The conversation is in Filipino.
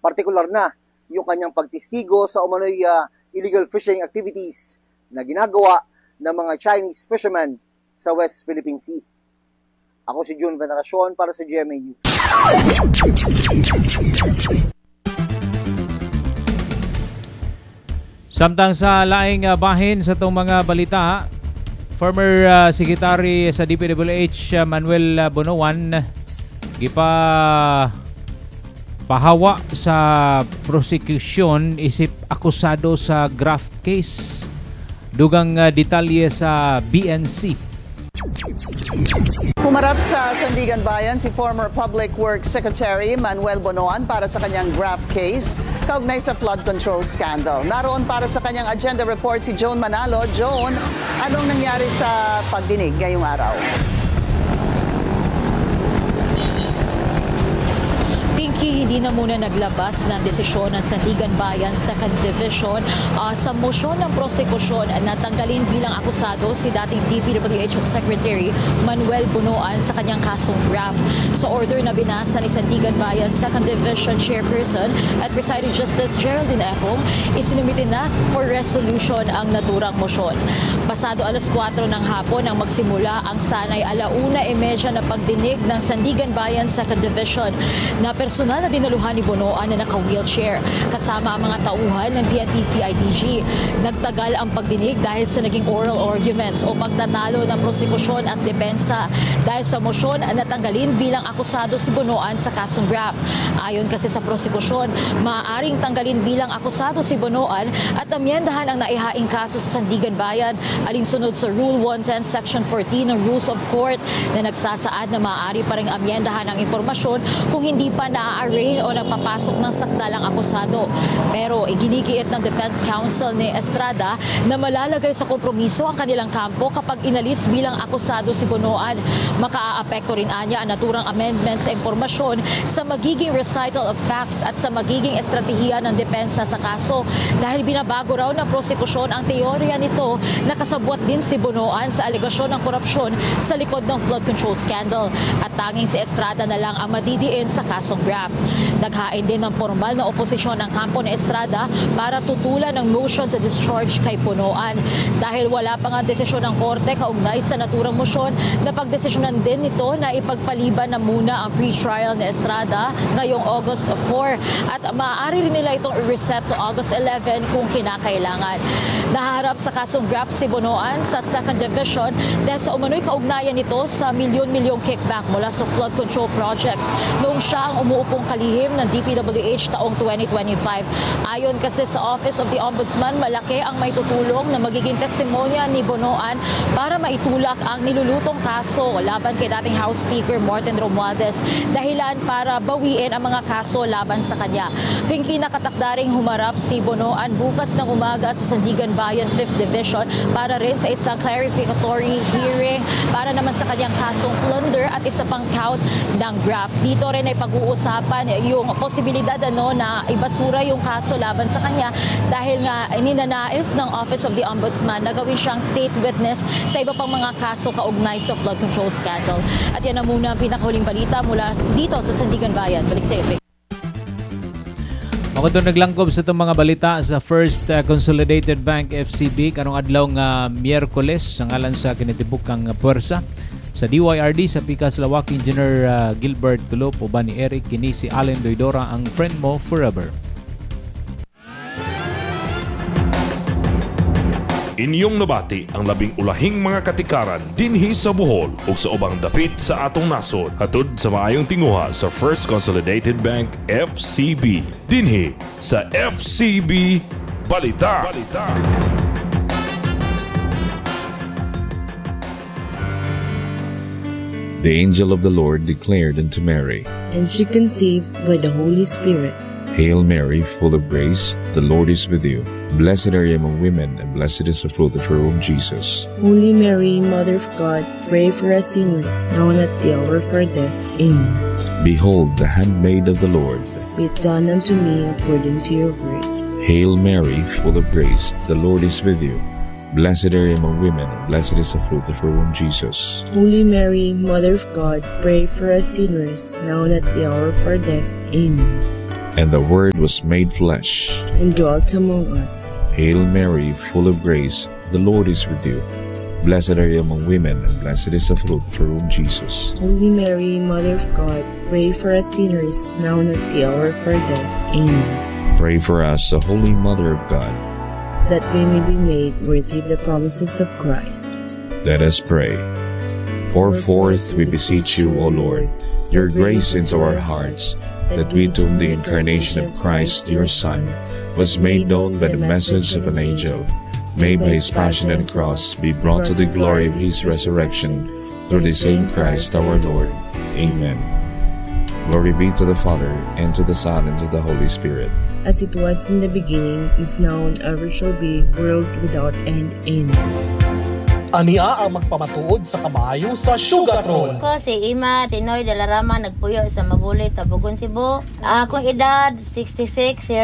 Partikular na yung kanyang pagtistigo sa umano'y illegal fishing activities na ginagawa ng mga Chinese fishermen sa West Philippine Sea. Ako si June Veneracion para sa GMA News. Samtang sa laing bahin sa itong mga balita, former Secretary sa DPWH Manuel Bonoan pahawa sa prosecution isip akusado sa graft case. Dugang detalye sa BNC. Humarap sa Sandigan Bayan si former Public Works Secretary Manuel Bonoan para sa kanyang graft case kaugnay sa flood control scandal. Naroon para sa kanyang agenda report si Joan Manalo. Joan, anong nangyari sa pagdinig ngayong araw? Pinky, hindi na muna naglabas ng desisyon ng Sandigan Bayan 2nd Division sa motion ng prosekusyon na tanggalin bilang akusado si dating DPWH Secretary Manuel Bonoan sa kanyang kasong graft. Sa order na binasa ni Sandigan Bayan 2nd Division Chairperson at Presiding Justice Geraldine Epong, isinumitin na for resolution ang naturang motion. Pasado alas 4 ng hapon nang magsimula ang sanay 1:30 na pagdinig ng Sandigan Bayan 2nd Division na personal na dinaluhan ni Bonoan na naka-wheelchair kasama ang mga tauhan ng PNP-CIDG. Nagtagal ang pagdinig dahil sa naging oral arguments o pagtatalo ng prosekusyon at depensa dahil sa mosyon na tanggalin bilang akusado si Bonoan sa kasong graft. Ayon kasi sa prosekusyon, maaaring tanggalin bilang akusado si Bonoan at amyendahan ang naihaing kaso sa Sandigan Bayan alinsunod sa Rule 110 Section 14 ng Rules of Court na nagsasaad na maaari pa ring amyendahan ang impormasyon kung hindi pa na-arraign o nagpapasok ng sakdalang akusado. Pero iginigiit ng Defense Counsel ni Estrada na malalagay sa kompromiso ang kanilang kampo kapag inalis bilang akusado si Bonoan. Makaaapekto rin anya ang naturang amendments sa impormasyon sa magiging recital of facts at sa magiging estratehiya ng depensa sa kaso dahil binabago raw ng prosekusyon ang teorya nito na kasabwat din si Bonoan sa alegasyon ng korupsyon sa likod ng flood control scandal at tanging si Estrada na lang ang madidiin sa kasong graft. Naghain din ng formal na oposisyon ng kampo ni Estrada para tutulan ng motion to discharge kay Bonoan. Dahil wala pa nga desisyon ng korte kaugnay sa naturang motion, napagdesisyonan din nito na ipagpaliban na muna ang pre-trial ni Estrada ngayong August 4 at maaari rin nila itong i-reset to August 11 kung kinakailangan. Naharap sa kasong graft si Bonoan sa 2nd Division dahil sa umano'y kaugnayan nito sa milyon-milyong kickback mula sa flood control projects noong siya ang umuupong kalihim ng DPWH taong 2025. Ayon kasi sa Office of the Ombudsman, malaki ang may tutulong na magiging testimonya ni Bonoan para maitulak ang nilulutong kaso laban kay dating House Speaker Morten Romualdez, dahilan para bawiin ang mga kaso laban sa kanya. Pinky, nakatakdaring humarap si Bonoan bukas ng umaga sa Sandigan Bayan 5th Division para rin sa isang clarificatory hearing para naman sa kanyang kasong plunder at isa pang count ng graft. Dito rin ay pag-uusapan yung posibilidad na ibasura yung kaso laban sa kanya dahil nga ninanais ng Office of the Ombudsman na gawin siyang state witness sa iba pang mga kaso kaugnay sa flood control scandal. At yan na muna ang pinakahuling balita mula dito sa Sandigan Bayan. Balik sa iyo. Ako ito naglangkob sa itong mga balita sa First Consolidated Bank FCB karong adlaw nga Miyerkules sa ngalan sa kinatibukang puwersa sa DYRD sa Pikas Lawak Engineer Gilbert Tulop uban ni Eric kini si Allen Doidora ang friend mo forever. Inyong nabati ang labing ulahing mga katikaran dinhi sa Bohol ug sa ubang dapit sa atong nasod. Hatod sa maayong tinguha sa First Consolidated Bank FCB dinhi sa FCB Balita. The angel of the Lord declared unto Mary, and she conceived by the Holy Spirit. Hail Mary, full of grace, the Lord is with you. Blessed are you among women, and blessed is the fruit of your womb, Jesus. Holy Mary, Mother of God, pray for us sinners, now and at the hour of our death. Amen. Behold, the handmaid of the Lord. Be it done unto me according to your word. Hail Mary, full of grace, the Lord is with you. Blessed are you among women, and blessed is the fruit of your womb, Jesus. Holy Mary, Mother of God, pray for us sinners, now and at the hour of our death. Amen. And the Word was made flesh, and dwelt among us. Hail Mary, full of grace, the Lord is with you. Blessed are you among women, and blessed is the fruit of your womb, Jesus. Holy Mary, Mother of God, pray for us sinners, now and at the hour of our death. Amen. Pray for us, the Holy Mother of God, that we may be made worthy of the promises of Christ. let us pray. Pour forth, we beseech you, O Lord, your grace into our hearts, that we, to whom the incarnation of Christ, your Son, was made known by the message of an angel, may by his passion and cross be brought to the glory of his resurrection, through the same Christ our Lord. Amen. Glory be to the Father, and to the Son, and to the Holy Spirit. As it was in the beginning, is now, and ever shall be, world without end. Amen. Ania ang magpamatuod sa kabayo sa Sugartron. Ako si Ima Tinoy de la Rama, nagpuyo sa Mabulit, Tabugon, Cebu. Akong edad 66 years